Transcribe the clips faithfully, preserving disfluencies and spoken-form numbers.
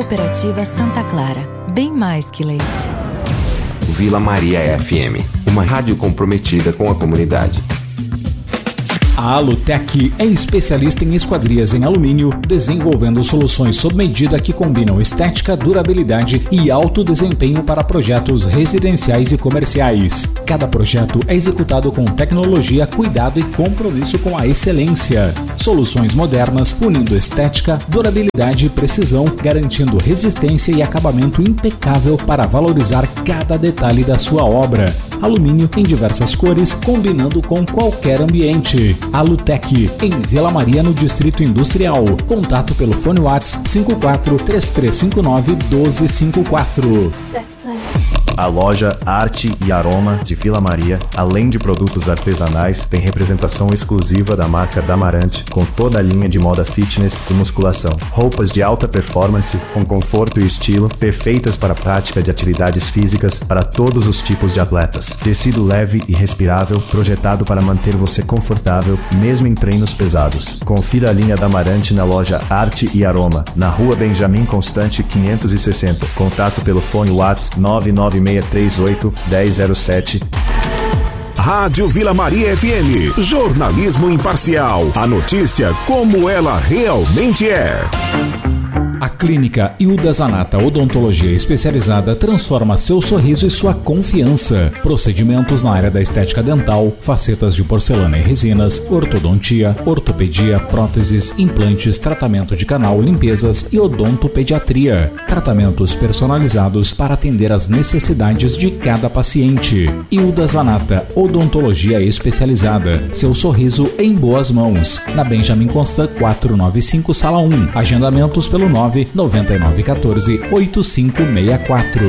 Cooperativa Santa Clara, bem mais que leite. Vila Maria F M, uma rádio comprometida com a comunidade. A Alutec é especialista em esquadrias em alumínio, desenvolvendo soluções sob medida que combinam estética, durabilidade e alto desempenho para projetos residenciais e comerciais. Cada projeto é executado com tecnologia, cuidado e compromisso com a excelência. Soluções modernas, unindo estética, durabilidade e precisão, garantindo resistência e acabamento impecável para valorizar cada detalhe da sua obra. Alumínio em diversas cores, combinando com qualquer ambiente. Alutec, em Vila Maria, no Distrito Industrial. Contato pelo fone WhatsApp cinco quatro três três cinco nove um dois cinco quatro. A loja Arte e Aroma de Vila Maria, além de produtos artesanais, tem representação exclusiva da marca Damarante, com toda a linha de moda fitness e musculação. Roupas de alta performance, com conforto e estilo, perfeitas para a prática de atividades físicas para todos os tipos de atletas. Tecido leve e respirável, projetado para manter você confortável, mesmo em treinos pesados. Confira a linha Damarante na loja Arte e Aroma, na rua Benjamin Constante quinhentos e sessenta. Contato pelo fone WhatsApp nove nove seis três oito um zero zero sete. Rádio Vila Maria F M. Jornalismo imparcial. A notícia como ela realmente é. A Clínica Hilda Zanata Odontologia Especializada transforma seu sorriso e sua confiança. Procedimentos na área da estética dental, facetas de porcelana e resinas, ortodontia, ortopedia, próteses, implantes, tratamento de canal, limpezas e odontopediatria. Tratamentos personalizados para atender às necessidades de cada paciente. Hilda Zanata Odontologia Especializada. Seu sorriso em boas mãos. Na Benjamin Constant quatrocentos e noventa e cinco, Sala um. Agendamentos pelo nove nove nove um quatro oito cinco seis quatro.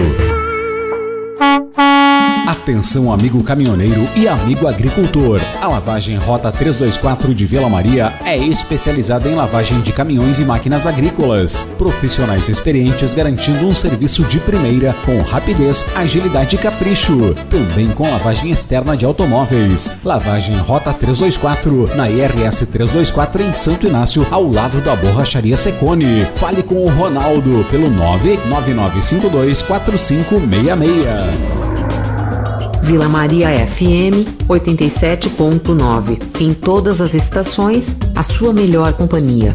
Atenção, amigo caminhoneiro e amigo agricultor. A lavagem Rota trezentos e vinte e quatro de Vila Maria é especializada em lavagem de caminhões e máquinas agrícolas. Profissionais experientes garantindo um serviço de primeira com rapidez, agilidade e capricho. Também com lavagem externa de automóveis. Lavagem Rota trezentos e vinte e quatro na I R S trezentos e vinte e quatro em Santo Inácio, ao lado da Borracharia Secone. Fale com o Ronaldo pelo nove nove nove cinco dois quatro cinco seis seis. Vila Maria F M oitenta e sete ponto nove. Em todas as estações, a sua melhor companhia.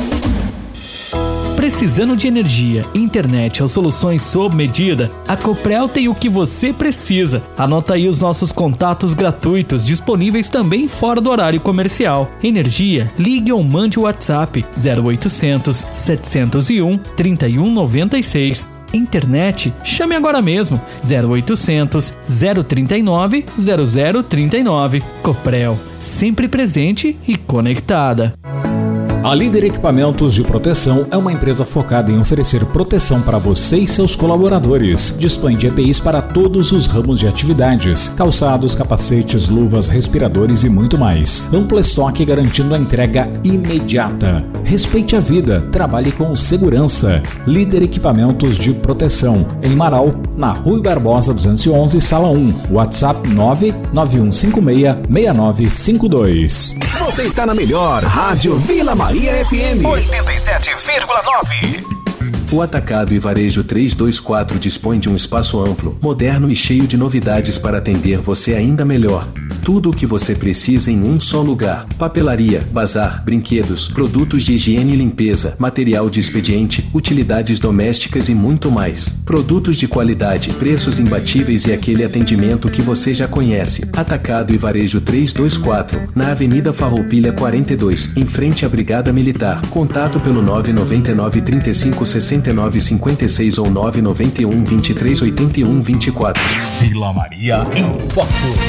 Precisando de energia, internet ou soluções sob medida? A Coprel tem o que você precisa. Anota aí os nossos contatos gratuitos, disponíveis também fora do horário comercial. Energia, ligue ou mande o WhatsApp zero oitocentos, setecentos e um, trinta e um noventa e seis. Internet, chame agora mesmo zero oitocentos, zero trinta e nove, zero zero trinta e nove. Coprel, sempre presente e conectada. A Líder Equipamentos de Proteção é uma empresa focada em oferecer proteção para você e seus colaboradores. Dispõe de E P Is para todos os ramos de atividades: calçados, capacetes, luvas, respiradores e muito mais. Amplo estoque garantindo a entrega imediata. Respeite a vida, trabalhe com segurança. Líder Equipamentos de Proteção, em Marau, na Rui Barbosa duzentos e onze, Sala um. WhatsApp nove nove um cinco seis, seis nove cinco dois. Você está na melhor Rádio Vila Maria F M oitenta e sete vírgula nove. O Atacado e Varejo trezentos e vinte e quatro dispõe de um espaço amplo, moderno e cheio de novidades para atender você ainda melhor. Tudo o que você precisa em um só lugar: papelaria, bazar, brinquedos, produtos de higiene e limpeza, material de expediente, utilidades domésticas e muito mais. Produtos de qualidade, preços imbatíveis e aquele atendimento que você já conhece. Atacado e Varejo trezentos e vinte e quatro, na Avenida Farroupilha quarenta e dois, em frente à Brigada Militar. Contato pelo nove nove nove, trinta e cinco, sessenta e nove, cinquenta e seis ou nove nove um, vinte e três, oitenta e um, vinte e quatro. Vila Maria em Foco.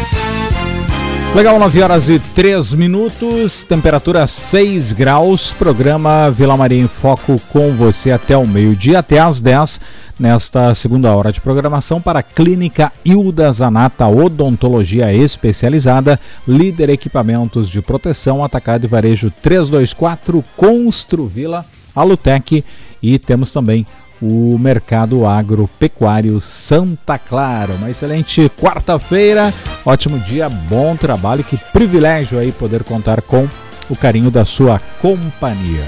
Legal, nove horas e três minutos, temperatura seis graus, programa Vila Maria em Foco com você até o meio-dia, até às dez, nesta segunda hora de programação para a Clínica Hilda Zanata Odontologia Especializada, Líder Equipamentos de Proteção, Atacado e Varejo trezentos e vinte e quatro, Construvila, Alutec e temos também o Mercado Agropecuário Santa Clara. Uma excelente quarta-feira, ótimo dia, bom trabalho, que privilégio aí poder contar com o carinho da sua companhia.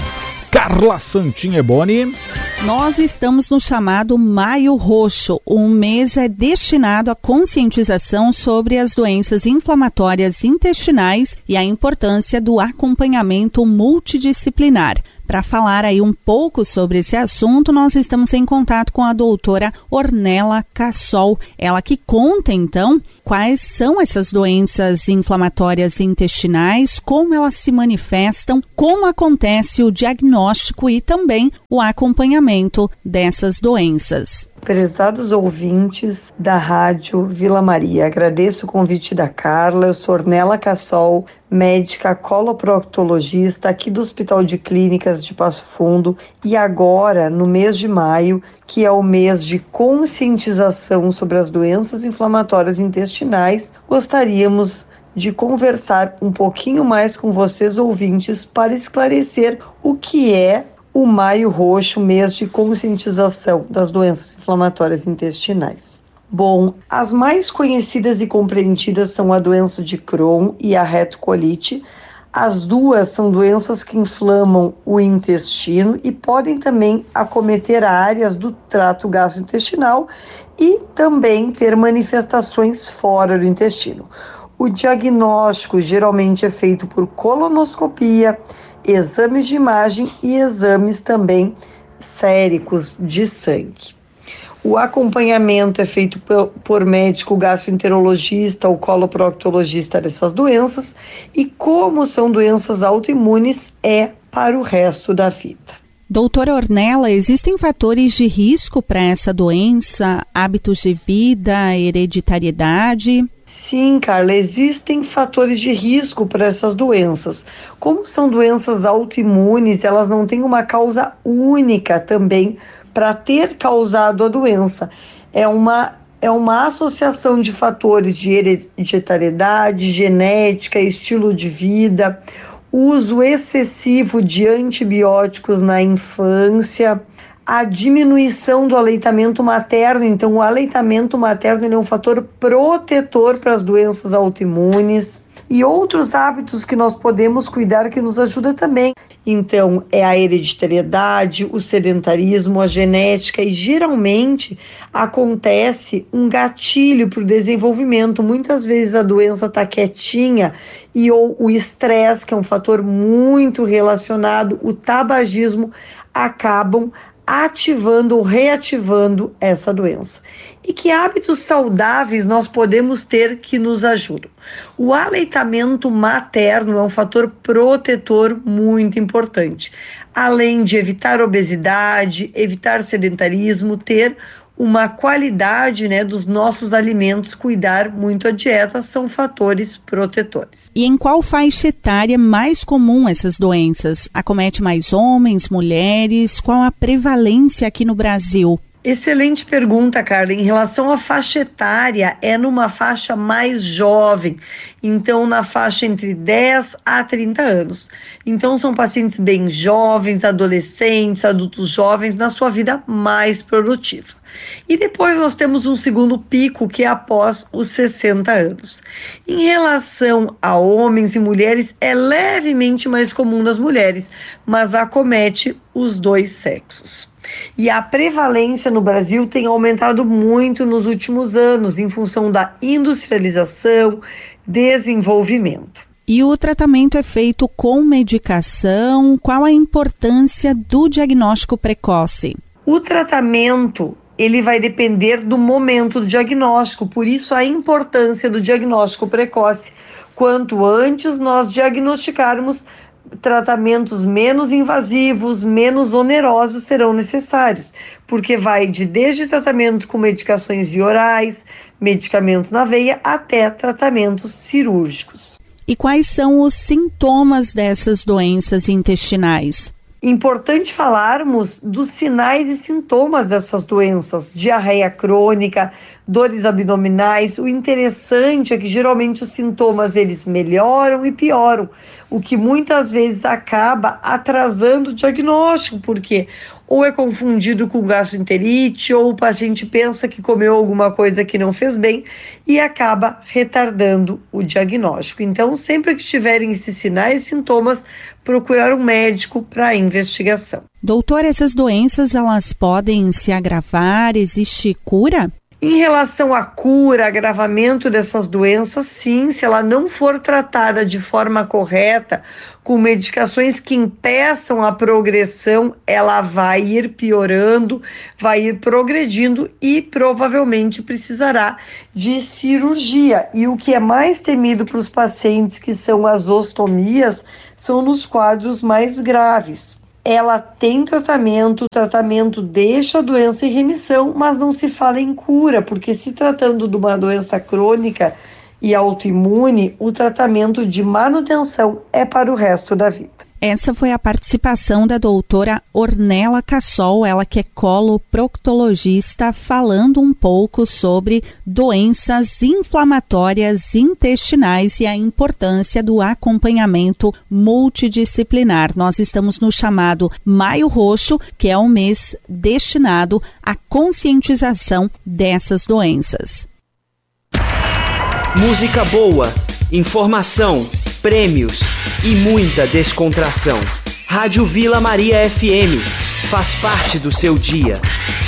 Carla Santin Eboni. Nós estamos no chamado Maio Roxo. Um mês é destinado à conscientização sobre as doenças inflamatórias intestinais e a importância do acompanhamento multidisciplinar. Para falar aí um pouco sobre esse assunto, nós estamos em contato com a doutora Ornella Cassol. Ela que conta, então, quais são essas doenças inflamatórias intestinais, como elas se manifestam, como acontece o diagnóstico e também o acompanhamento dessas doenças. Prezados ouvintes da Rádio Vila Maria, agradeço o convite da Carla. Eu sou Ornella Cassol, médica coloproctologista aqui do Hospital de Clínicas de Passo Fundo, e agora, no mês de maio, que é o mês de conscientização sobre as doenças inflamatórias intestinais, gostaríamos de conversar um pouquinho mais com vocês, ouvintes, para esclarecer o que é o Maio Roxo, mês de conscientização das doenças inflamatórias intestinais. Bom, as mais conhecidas e compreendidas são a doença de Crohn e a retocolite. As duas são doenças que inflamam o intestino e podem também acometer áreas do trato gastrointestinal e também ter manifestações fora do intestino. O diagnóstico geralmente é feito por colonoscopia, exames de imagem e exames também séricos de sangue. O acompanhamento é feito por, por médico gastroenterologista ou coloproctologista dessas doenças, e como são doenças autoimunes, é para o resto da vida. Doutora Ornella, existem fatores de risco para essa doença, hábitos de vida, hereditariedade? Sim, Carla, existem fatores de risco para essas doenças. Como são doenças autoimunes, elas não têm uma causa única também para ter causado a doença. É uma, é uma associação de fatores de hereditariedade, genética, estilo de vida, uso excessivo de antibióticos na infância, a diminuição do aleitamento materno. Então, o aleitamento materno ele é um fator protetor para as doenças autoimunes, e outros hábitos que nós podemos cuidar que nos ajuda também. Então, é a hereditariedade, o sedentarismo, a genética, e geralmente acontece um gatilho para o desenvolvimento. Muitas vezes a doença está quietinha e ou o estresse, que é um fator muito relacionado, o tabagismo, acabam ativando ou reativando essa doença. E que hábitos saudáveis nós podemos ter que nos ajudam? O aleitamento materno é um fator protetor muito importante. Além de evitar obesidade, evitar sedentarismo, ter uma qualidade, né, dos nossos alimentos, cuidar muito a dieta, são fatores protetores. E em qual faixa etária é mais comum essas doenças? Acomete mais homens, mulheres? Qual a prevalência aqui no Brasil? Excelente pergunta, Carla. Em relação à faixa etária, é numa faixa mais jovem, então na faixa entre dez a trinta anos. Então são pacientes bem jovens, adolescentes, adultos jovens, na sua vida mais produtiva. E depois nós temos um segundo pico, que é após os sessenta anos. Em relação a homens e mulheres, é levemente mais comum nas mulheres, mas acomete os dois sexos. E a prevalência no Brasil tem aumentado muito nos últimos anos, em função da industrialização, desenvolvimento. E o tratamento é feito com medicação? Qual a importância do diagnóstico precoce? O tratamento, ele vai depender do momento do diagnóstico, por isso a importância do diagnóstico precoce. Quanto antes nós diagnosticarmos, tratamentos menos invasivos, menos onerosos serão necessários, porque vai de desde tratamentos com medicações via orais, medicamentos na veia, até tratamentos cirúrgicos. E quais são os sintomas dessas doenças intestinais? Importante falarmos dos sinais e sintomas dessas doenças: diarreia crônica, dores abdominais. O interessante é que geralmente os sintomas eles melhoram e pioram, o que muitas vezes acaba atrasando o diagnóstico, porque ou é confundido com gastroenterite, ou o paciente pensa que comeu alguma coisa que não fez bem e acaba retardando o diagnóstico. Então, sempre que tiverem esses sinais e sintomas, procurar um médico para investigação. Doutor, essas doenças, elas podem se agravar? Existe cura? Em relação à cura, agravamento dessas doenças, sim, se ela não for tratada de forma correta, com medicações que impeçam a progressão, ela vai ir piorando, vai ir progredindo e provavelmente precisará de cirurgia. E o que é mais temido para os pacientes, que são as ostomias, são nos quadros mais graves. Ela tem tratamento, o tratamento deixa a doença em remissão, mas não se fala em cura, porque se tratando de uma doença crônica e autoimune, o tratamento de manutenção é para o resto da vida. Essa foi a participação da doutora Ornella Cassol, ela que é coloproctologista, falando um pouco sobre doenças inflamatórias intestinais e a importância do acompanhamento multidisciplinar. Nós estamos no chamado Maio Roxo, que é um mês destinado à conscientização dessas doenças. Música boa, informação, prêmios e muita descontração. Rádio Vila Maria F M faz parte do seu dia.